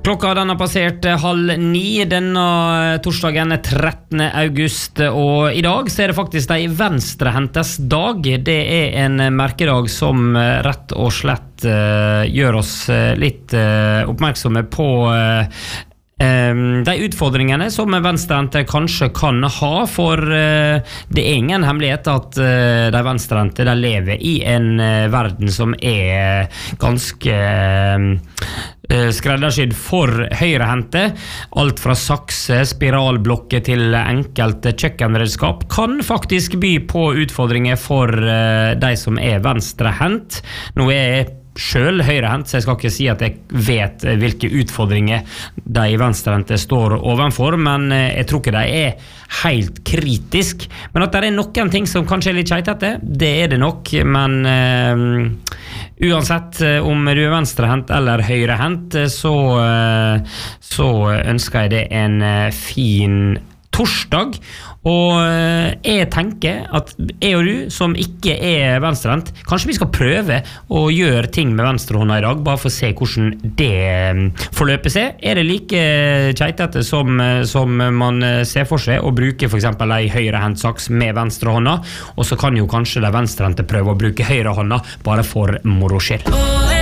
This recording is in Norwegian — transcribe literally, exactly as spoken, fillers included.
Klokka den har passert halv ni denne torsdagen trettende august, og i dag så er det faktisk de venstrehentes dag. Det er en merkedag som rett og slett uh, gjør oss litt uh, oppmerksomme på uh, Um, de utfordringene som venstrehendte kanskje kan ha, for uh, det er ingen hemmelighet at uh, de venstrehendte de lever i en uh, verden som er ganske uh, skreddersydd for høyrehendte. Alt fra sakse, spiralblokker til enkelte kjøkkenredskap kan faktisk by på utfordringer for uh, de som er venstrehendt. Nå er selv høyrehendt, så jeg skal ikke si at jeg vet hvilke utfordringer de venstrehendte står ovenfor, men jeg tror ikke de er helt kritisk. Men at det er noen ting som kanskje er litt keitete, det er det nok, men uh, uansett om du er venstrehendt eller høyrehendt, så, uh, så ønsker jeg det en uh, fin torsdag, og jeg tenker at jeg og du som ikke er venstrehendt, kanskje vi skal prøve å gjøre ting med venstrehånda i dag, bare for å se hvordan det forløper seg. Er det like keitete som, som man ser for seg å bruke for eksempel en høyrehendt saks med venstrehånda, og så kan jo kanskje de venstrehendte prøve å bruke høyrehånda bare for moro skyld.